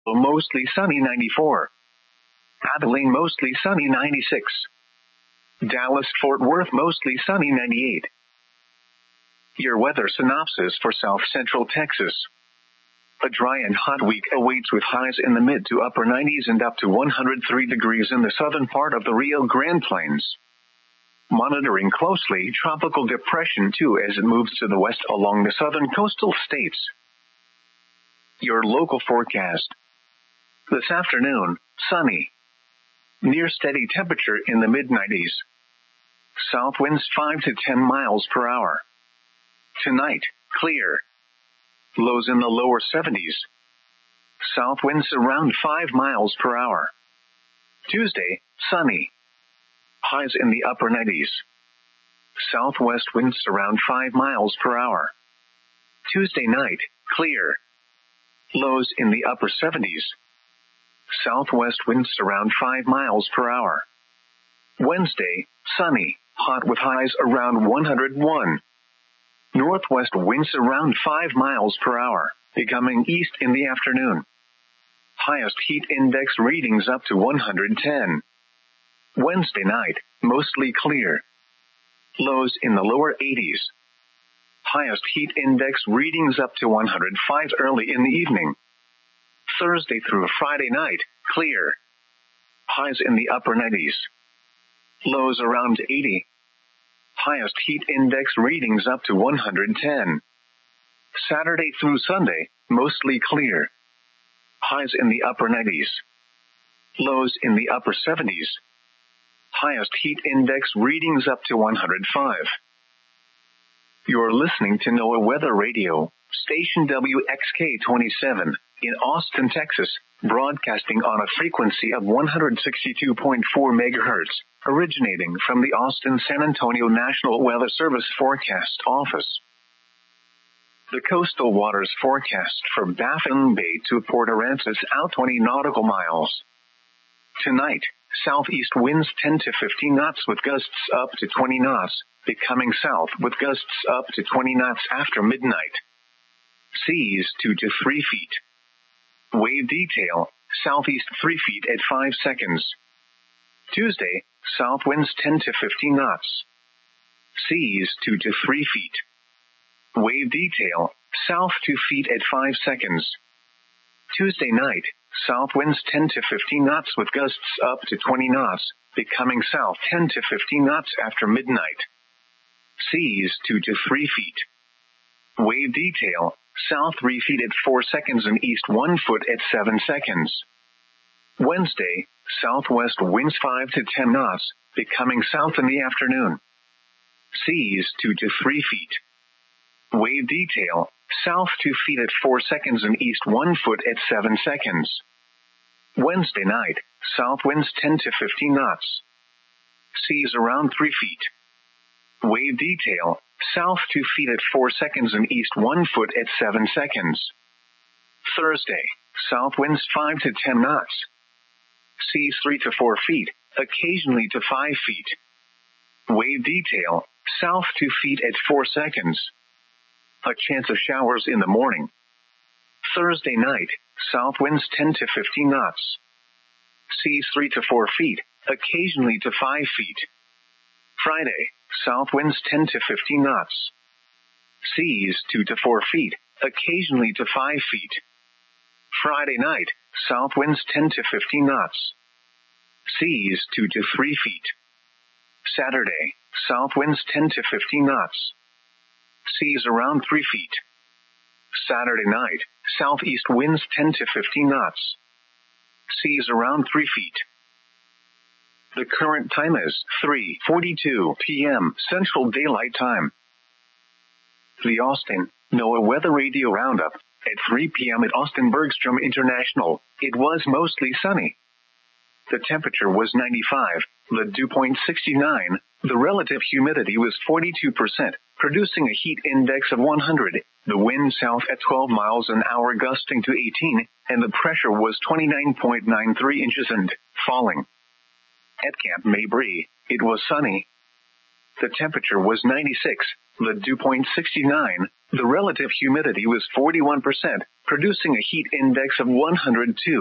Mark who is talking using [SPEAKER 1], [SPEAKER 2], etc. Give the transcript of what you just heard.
[SPEAKER 1] mostly sunny 94. Abilene mostly sunny 96. Dallas-Fort Worth mostly sunny 98. Your weather synopsis for South Central Texas. A dry and hot week awaits with highs in the mid to upper 90s and up to 103 degrees in the southern part of the Rio Grande Plains. Monitoring closely Tropical Depression 2 as it moves to the west along the southern coastal states. Your local forecast. This afternoon, sunny. Near steady temperature in the mid-90s. South winds 5 to 10 miles per hour. Tonight, clear. Lows in the lower 70s. South winds around 5 miles per hour. Tuesday, sunny. Highs in the upper 90s. Southwest winds around 5 miles per hour. Tuesday night, clear. Lows in the upper 70s. Southwest winds around 5 miles per hour. Wednesday, sunny, hot with highs around 101. Northwest winds around 5 miles per hour, becoming east in the afternoon. Highest heat index readings up to 110. Wednesday night, mostly clear. Lows in the lower 80s. Highest heat index readings up to 105 early in the evening. Thursday through Friday night, clear. Highs in the upper 90s. Lows around 80. Highest heat index readings up to 110. Saturday through Sunday, mostly clear. Highs in the upper 90s. Lows in the upper 70s. Highest heat index readings up to 105. You're listening to NOAA Weather Radio, station WXK-27, in Austin, Texas, broadcasting on a frequency of 162.4 megahertz, originating from the Austin-San Antonio National Weather Service Forecast Office. The coastal waters forecast for Baffin Bay to Port Aransas out 20 nautical miles. Tonight, southeast winds 10 to 15 knots with gusts up to 20 knots, becoming south with gusts up to 20 knots after midnight. Seas 2 to 3 feet. Wave detail, southeast 3 feet at 5 seconds. Tuesday, south winds 10 to 15 knots. Seas 2 to 3 feet. Wave detail, south 2 feet at 5 seconds. Tuesday night, south winds 10 to 15 knots with gusts up to 20 knots, becoming south 10 to 15 knots after midnight. Seas 2 to 3 feet. Wave detail, south 3 feet at 4 seconds and east 1 foot at 7 seconds. Wednesday, southwest winds 5 to 10 knots, becoming south in the afternoon. Seas 2 to 3 feet. Wave detail, south 2 feet at 4 seconds and east 1 foot at 7 seconds. Wednesday night, south winds 10 to 15 knots. Seas around 3 feet. Wave detail, south 2 feet at 4 seconds and east 1 foot at 7 seconds. Thursday, south winds 5 to 10 knots. Seas 3 to 4 feet, occasionally to 5 feet. Wave detail, south 2 feet at 4 seconds. A chance of showers in the morning. Thursday night, south winds 10 to 15 knots. Seas 3 to 4 feet, occasionally to 5 feet. Friday, south winds 10 to 15 knots. Seas 2 to 4 feet, occasionally to 5 feet. Friday night, south winds 10 to 15 knots. Seas 2 to 3 feet. Saturday, south winds 10 to 15 knots. Seas around 3 feet. Saturday night, southeast winds 10 to 15 knots. Seas around 3 feet. The current time is 3:42 p.m. Central Daylight Time. The Austin NOAA Weather Radio Roundup. At 3 p.m. at Austin Bergstrom International, it was mostly sunny. The temperature was 95, the dew point 69, the relative humidity was 42%, producing a heat index of 100, the wind south at 12 miles an hour gusting to 18, and the pressure was 29.93 inches and falling. At Camp Mabry, it was sunny. The temperature was 96, the dew point 69, the relative humidity was 41%, producing a heat index of 102.